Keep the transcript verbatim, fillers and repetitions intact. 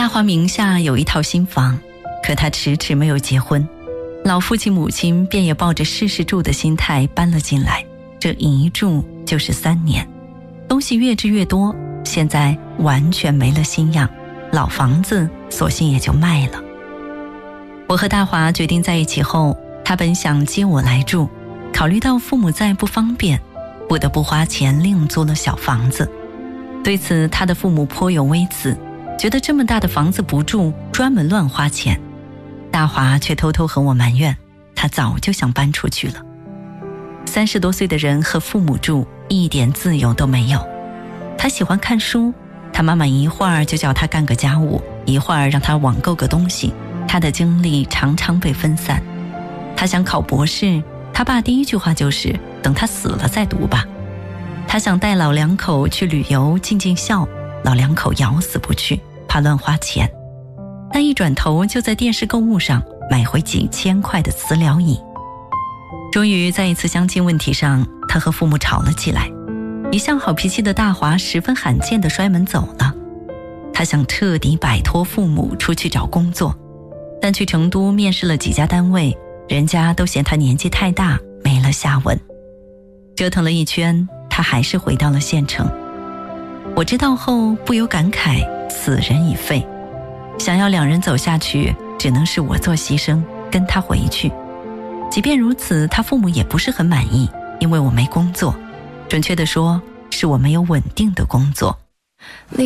大华名下有一套新房，可他迟迟没有结婚，老父亲母亲便也抱着试试住的心态搬了进来，这一住就是三年，东西越置越多，现在完全没了新样，老房子索性也就卖了。我和大华决定在一起后，他本想接我来住，考虑到父母在不方便，不得不花钱另租了小房子。对此他的父母颇有微词，觉得这么大的房子不住，专门乱花钱。大华却偷偷和我埋怨，他早就想搬出去了。三十多岁的人和父母住，一点自由都没有。他喜欢看书，他妈妈一会儿就叫他干个家务，一会儿让他网购个东西，他的精力常常被分散。他想考博士，他爸第一句话就是等他死了再读吧。他想带老两口去旅游尽尽孝，老两口咬死不去，怕乱花钱。但一转头就在电视购物上买回几千块的磁疗椅。终于在一次相亲问题上，他和父母吵了起来，一向好脾气的大华十分罕见地摔门走了。他想彻底摆脱父母出去找工作，但去成都面试了几家单位，人家都嫌他年纪太大，没了下文。折腾了一圈，他还是回到了县城。我知道后不由感慨，此人已废。想要两人走下去，只能是我做牺牲，跟他回去。即便如此，他父母也不是很满意，因为我没工作，准确地说，是我没有稳定的工作。